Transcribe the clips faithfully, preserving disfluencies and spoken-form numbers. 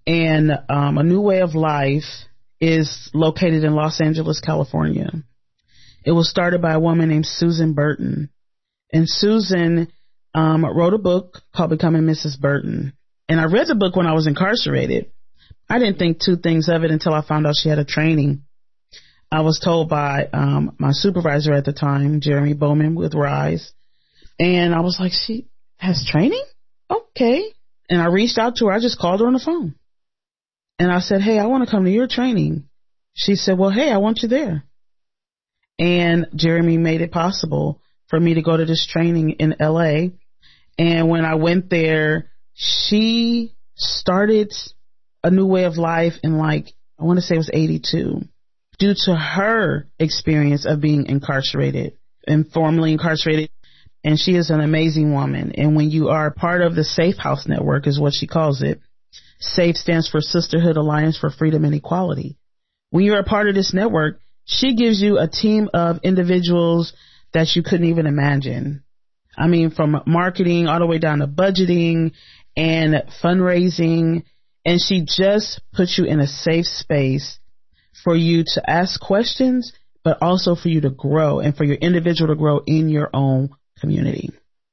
And um, A New Way of Life is located in Los Angeles, California. It was started by a woman named Susan Burton. And Susan um, wrote a book called Becoming Missus Burton. And I read the book when I was incarcerated. I didn't think two things of it until I found out she had a training. I was told by um, my supervisor at the time, Jeremy Bowman with RISE. And I was like, she has training? Okay. And I reached out to her. I just called her on the phone. And I said, hey, I want to come to your training. She said, well, hey, I want you there. And Jeremy made it possible for me to go to this training in L A. And when I went there, she started A New Way of Life in like, I want to say it was eighty-two, due to her experience of being incarcerated and formerly incarcerated. And she is an amazing woman. And when you are part of the Safe House Network is what she calls it. SAFE stands for Sisterhood Alliance for Freedom and Equality. When you're a part of this network, she gives you a team of individuals that you couldn't even imagine. I mean, from marketing all the way down to budgeting and fundraising. And she just puts you in a safe space for you to ask questions, but also for you to grow and for your individual to grow in your own community.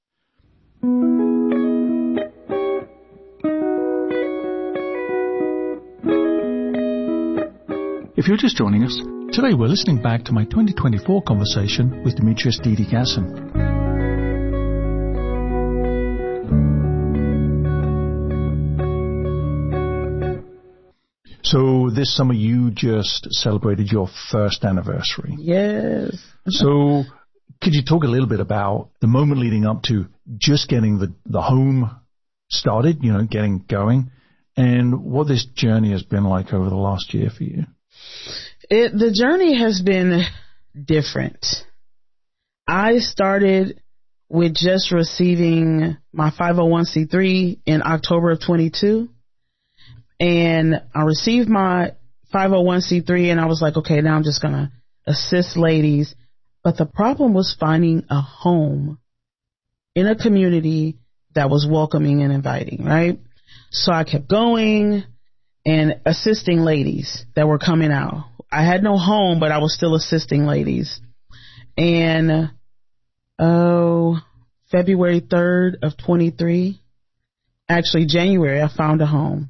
If you're just joining us, today we're listening back to my twenty twenty-four conversation with Demetrius Dede-Gasson. So this summer you just celebrated your first anniversary. Yes. So could you talk a little bit about the moment leading up to just getting the, the home started, you know, getting going, and what this journey has been like over the last year for you? It, the journey has been different. I started with just receiving my five oh one c three in October of twenty-two. And I received my five oh one c three and I was like, okay, now I'm just going to assist ladies. But the problem was finding a home in a community that was welcoming and inviting, right? So I kept going and assisting ladies that were coming out. I had no home, but I was still assisting ladies. And, oh, February third of twenty-three, actually January, I found a home.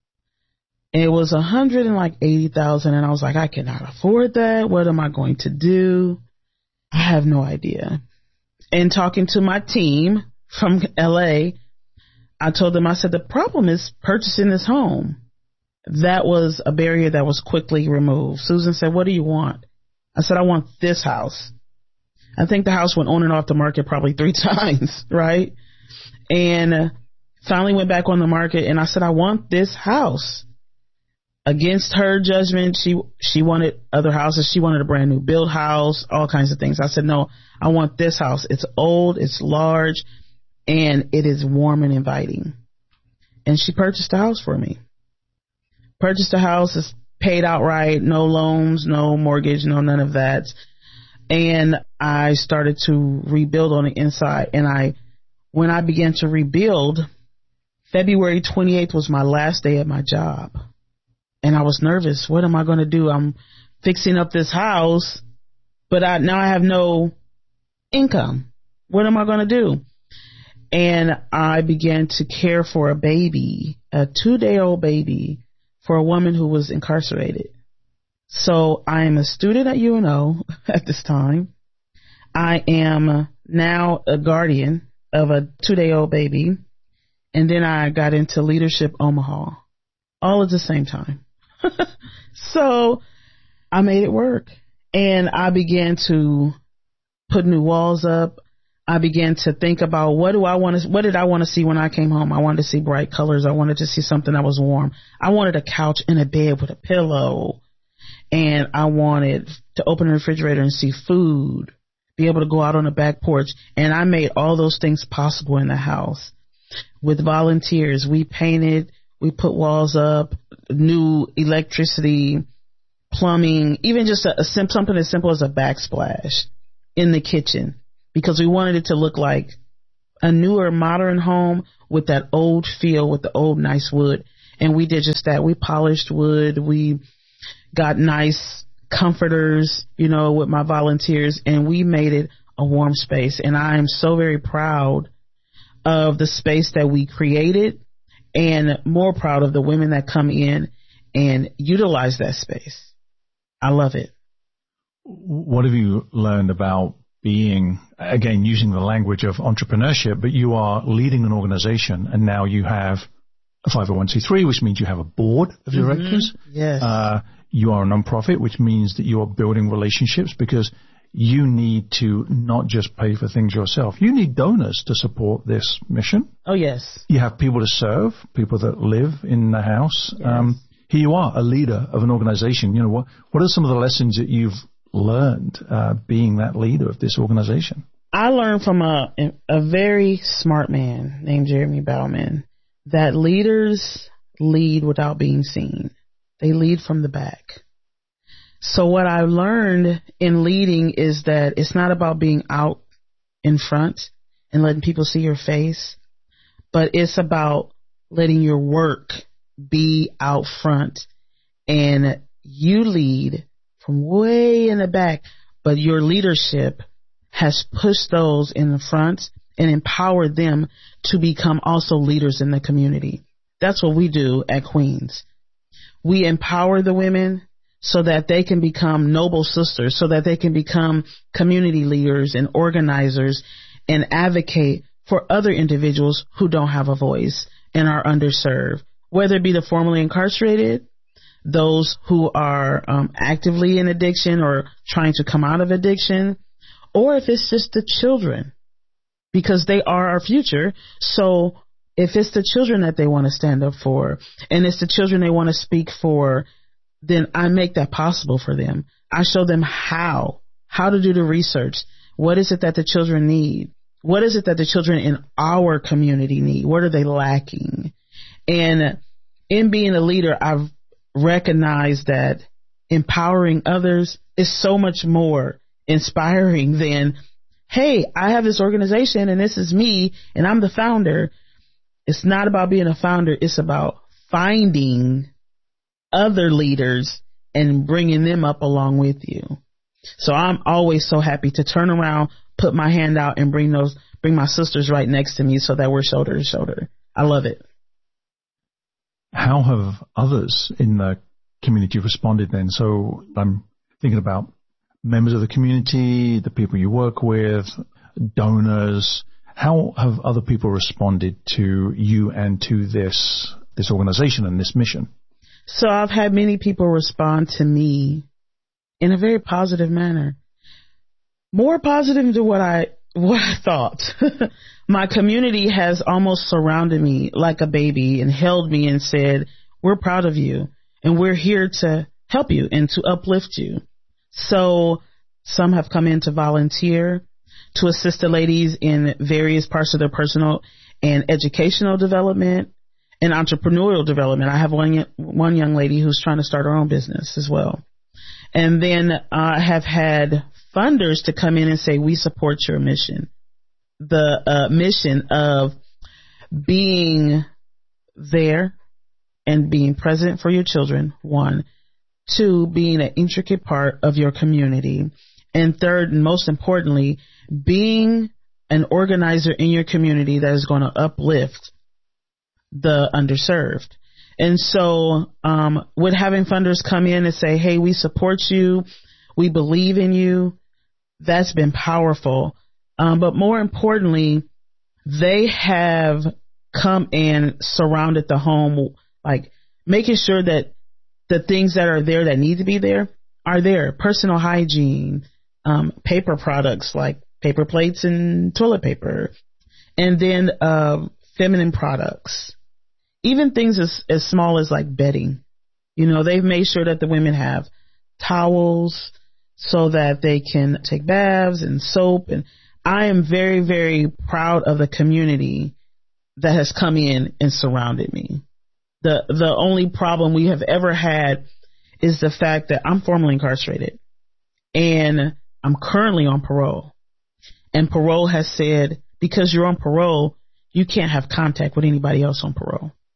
It was a hundred and like eighty thousand, and I was like, I cannot afford that. What am I going to do? I have no idea. And talking to my team from L A, I told them, I said, the problem is purchasing this home. That was a barrier that was quickly removed. Susan said, what do you want? I said, I want this house. I think the house went on and off the market probably three times, right? And uh, finally went back on the market, and I said, I want this house. Against her judgment, she she wanted other houses. She wanted a brand new build house, all kinds of things. I said, no, I want this house. It's old, it's large, and it is warm and inviting. And she purchased the house for me. Purchased the house, is paid outright, no loans, no mortgage, no none of that. And I started to rebuild on the inside. And I, when I began to rebuild, February twenty-eighth was my last day at my job. And I was nervous. What am I going to do? I'm fixing up this house, but I, now I have no income. What am I going to do? And I began to care for a baby, a two-day-old baby, for a woman who was incarcerated. So I am a student at U N O at this time. I am now a guardian of a two-day-old baby. And then I got into Leadership Omaha, all at the same time. So I made it work, and I began to put new walls up. I began to think about what do I want to, what did I want to see when I came home? I wanted to see bright colors. I wanted to see something that was warm. I wanted a couch and a bed with a pillow, and I wanted to open the refrigerator and see food, be able to go out on the back porch. And I made all those things possible in the house with volunteers. We painted, we put walls up, new electricity, plumbing, even just a, a sim- something as simple as a backsplash in the kitchen, because we wanted it to look like a newer modern home with that old feel, with the old nice wood. And we did just that. We polished wood. We got nice comforters, you know, with my volunteers, and we made it a warm space. And I am so very proud of the space that we created, and more proud of the women that come in and utilize that space. I love it. What have you learned about being, again, using the language of entrepreneurship, but you are leading an organization, and now you have a five oh one c three, which means you have a board of directors. Mm-hmm. Yes. Uh, you are a nonprofit, which means that you are building relationships, because you need to not just pay for things yourself. You need donors to support this mission. Oh, yes. You have people to serve, people that live in the house. Yes. Um, here you are, a leader of an organization. You know, what, what are some of the lessons that you've learned uh, being that leader of this organization? I learned from a, a very smart man named Jeremy Bauman that leaders lead without being seen. They lead from the back. So what I learned in leading is that it's not about being out in front and letting people see your face, but it's about letting your work be out front, and you lead from way in the back, but your leadership has pushed those in the front and empowered them to become also leaders in the community. That's what we do at Queens. We empower the women so that they can become noble sisters, so that they can become community leaders and organizers and advocate for other individuals who don't have a voice and are underserved, whether it be the formerly incarcerated, those who are um, actively in addiction or trying to come out of addiction, or if it's just the children, because they are our future. So if it's the children that they want to stand up for, and it's the children they want to speak for, then I make that possible for them. I show them how, how to do the research. What is it that the children need? What is it that the children in our community need? What are they lacking? And in being a leader, I've recognized that empowering others is so much more inspiring than, hey, I have this organization and this is me and I'm the founder. It's not about being a founder. It's about finding other leaders and bringing them up along with you. So I'm always so happy to turn around, put my hand out, and bring those, bring my sisters right next to me so that we're shoulder to shoulder. I love it. How have others in the community responded then? So I'm thinking about members of the community, the people you work with, donors. How have other people responded to you and to this this organization and this mission? So I've had many people respond to me in a very positive manner, more positive than what I what I thought. My community has almost surrounded me like a baby and held me and said, "We're proud of you, and we're here to help you and to uplift you." So some have come in to volunteer, to assist the ladies in various parts of their personal and educational development and entrepreneurial development. I have one one young lady who's trying to start her own business as well. And then I uh, have had funders to come in and say, "We support your mission." The uh, mission of being there and being present for your children, one. Two, being an intricate part of your community. And third, and most importantly, being an organizer in your community that is going to uplift the underserved. And so um, with having funders come in and say, "Hey, we support you, we believe in you," that's been powerful. Um, but more importantly, they have come and surrounded the home, like making sure that the things that are there that need to be there are there. Personal hygiene, um, paper products like paper plates and toilet paper, and then uh, feminine products. Even things as, as small as like bedding. You know, they've made sure that the women have towels so that they can take baths and soap. And I am very, very proud of the community that has come in and surrounded me. The the only problem we have ever had is the fact that I'm formerly incarcerated and I'm currently on parole. And parole has said, because you're on parole, you can't have contact with anybody else on parole.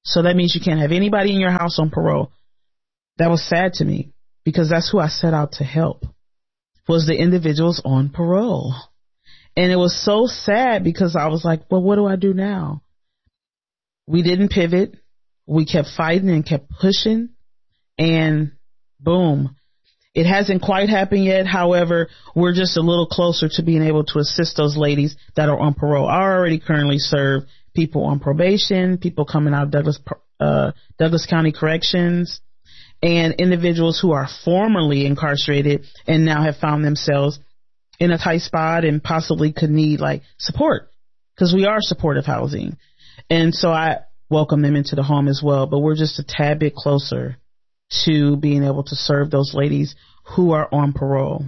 So that means you can't have anybody in your house on parole. That was sad to me because that's who I set out to help, was the individuals on parole. And it was so sad because I was like, well, what do I do now? We didn't pivot. We kept fighting and kept pushing, and boom. It hasn't quite happened yet. However, we're just a little closer to being able to assist those ladies that are on parole. I already currently serve people on probation, people coming out of Douglas, uh, Douglas County Corrections, and individuals who are formerly incarcerated and now have found themselves in a tight spot and possibly could need like support, because we are supportive housing. And so I welcome them into the home as well, but we're just a tad bit closer to being able to serve those ladies who are on parole.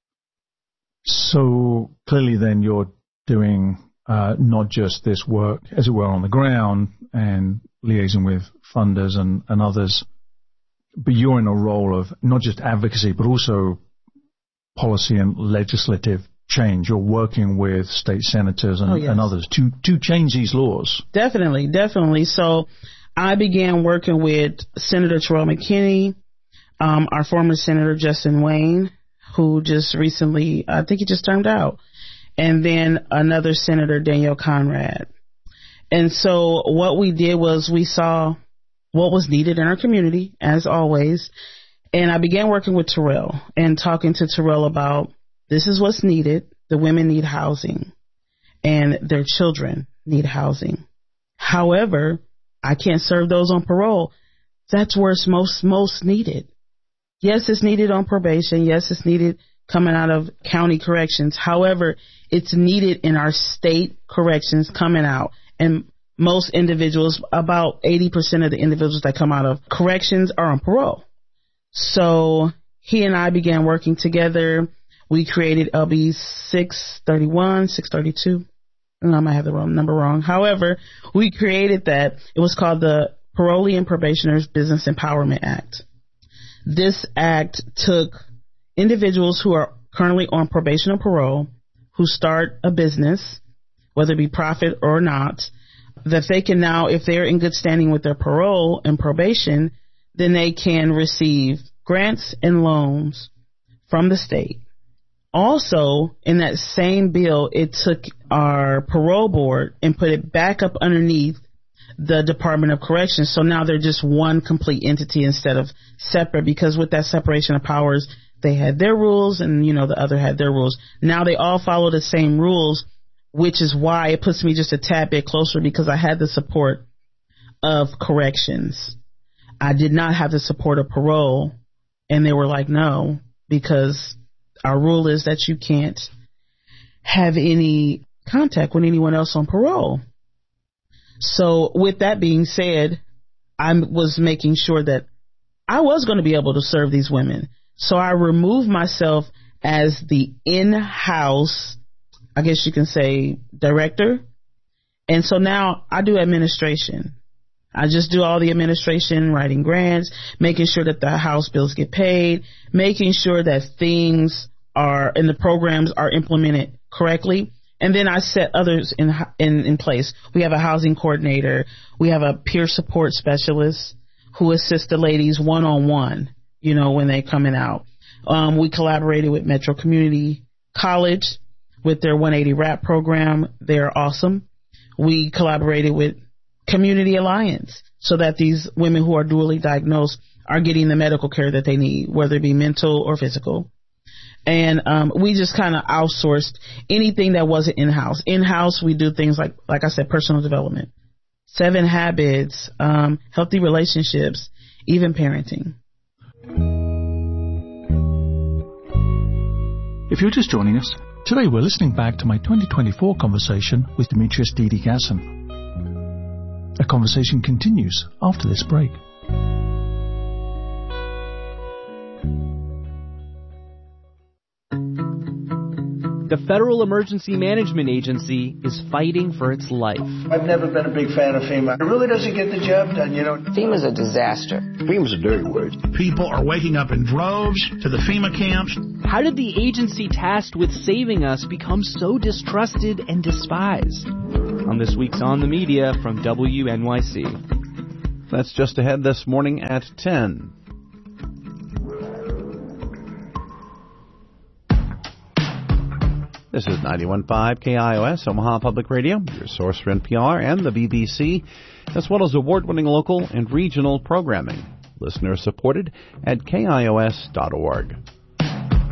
So clearly then you're doing uh, not just this work, as it were, on the ground and liaising with funders and, and others, but you're in a role of not just advocacy, but also policy and legislative change. You're working with state senators and, oh, yes. and others to, to change these laws. Definitely, definitely. So I began working with Senator Terrell McKinney, um, our former Senator Justin Wayne, who just recently, I think he just turned out, and then another Senator, Danielle Conrad. And so what we did was we saw what was needed in our community, as always, and I began working with Terrell and talking to Terrell about this is what's needed. The women need housing, and their children need housing. However, I can't serve those on parole. That's where it's most, most needed. Yes, it's needed on probation. Yes, it's needed coming out of county corrections. However, it's needed in our state corrections coming out. And most individuals, about eighty percent of the individuals that come out of corrections are on parole. So he and I began working together. We created L B six thirty-one, six thirty-two. And I might have the wrong number wrong. However, we created that. It was called the Parolee and Probationers Business Empowerment Act. This act took individuals who are currently on probation or parole, who start a business, whether it be profit or not, that they can now, if they're in good standing with their parole and probation, then they can receive grants and loans from the state. Also, in that same bill, it took our parole board and put it back up underneath the Department of Corrections. So now they're just one complete entity instead of separate, because with that separation of powers, they had their rules and, you know, the other had their rules. Now they all follow the same rules, which is why it puts me just a tad bit closer, because I had the support of corrections. I did not have the support of parole, and they were like, no, because our rule is that you can't have any contact with anyone else on parole. So with that being said, I was making sure that I was going to be able to serve these women. So I removed myself as the in-house, I guess you can say, director. And so now I do administration. I just do all the administration, writing grants, making sure that the house bills get paid, making sure that things are and the programs are implemented correctly. And then I set others in, in, in place. We have a housing coordinator. We have a peer support specialist who assists the ladies one-on-one, you know, when they're coming out. Um, we collaborated with Metro Community College with their one eighty RAP program. They're awesome. We collaborated with Community Alliance so that these women who are dually diagnosed are getting the medical care that they need, whether it be mental or physical. And um, we just kind of outsourced anything that wasn't in-house. In-house, we do things like, like I said, personal development, seven habits, um, healthy relationships, even parenting. If you're just joining us, today we're listening back to my twenty twenty-four conversation with Demetrius Didi Gasson. A conversation continues after this break. The Federal Emergency Management Agency is fighting for its life. I've never been a big fan of FEMA. It really doesn't get the job done, you know. FEMA's a disaster. FEMA's a dirty word. People are waking up in droves to the FEMA camps. How did the agency tasked with saving us become so distrusted and despised? On this week's On the Media from W N Y C. That's just ahead this morning at ten. This is ninety-one point five K I O S, Omaha Public Radio, your source for N P R and the B B C, as well as award-winning local and regional programming. Listener supported at K I O S dot org.